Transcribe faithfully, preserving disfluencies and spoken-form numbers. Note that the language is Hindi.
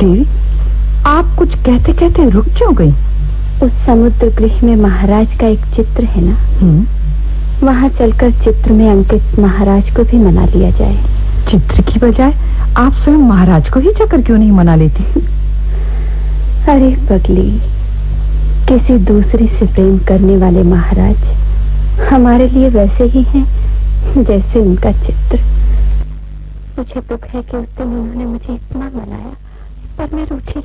देवी, आप कुछ कहते कहते रुक क्यों गई? उस समुद्र गृह में महाराज का एक चित्र है ना, हम्म, वहाँ चलकर चित्र में अंकित महाराज को भी मना लिया जाए। चित्र की बजाय आप स्वयं महाराज को ही जाकर क्यों नहीं मना लेती? अरे पगली, किसी दूसरी से प्रेम करने वाले महाराज हमारे लिए वैसे ही हैं जैसे उनका चित्र। मुझे दुख है कि उस दिन उन्होंने मुझे इतना मनाया, पर मैं रूठी